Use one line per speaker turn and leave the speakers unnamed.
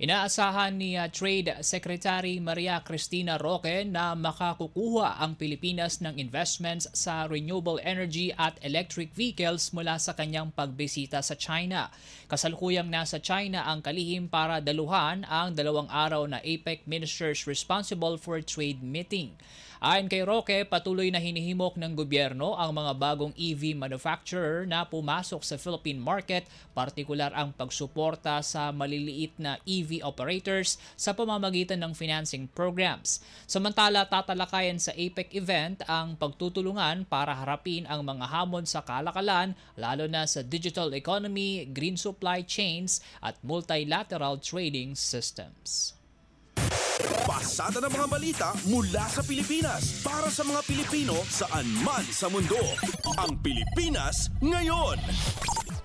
Inaasahan ni Trade Secretary Maria Cristina Roque na makakukuha ang Pilipinas ng investments sa renewable energy at electric vehicles mula sa kanyang pagbisita sa China. Kasalukuyang nasa China ang kalihim para daluhan ang 2 araw na APEC Ministers Responsible for Trade meeting. Ayon kay Roque, patuloy na hinihimok ng gobyerno ang mga bagong EV manufacturer na pumasok sa Philippine market, partikular ang pagsuporta sa maliliit na EV operators sa pamamagitan ng financing programs. Samantala, tatalakayan sa APEC event ang pagtutulungan para harapin ang mga hamon sa kalakalan, lalo na sa digital economy, green supply chains at multilateral trading systems.
Pasada ng mga balita mula sa Pilipinas para sa mga Pilipino saan man sa mundo. Ang Pilipinas ngayon.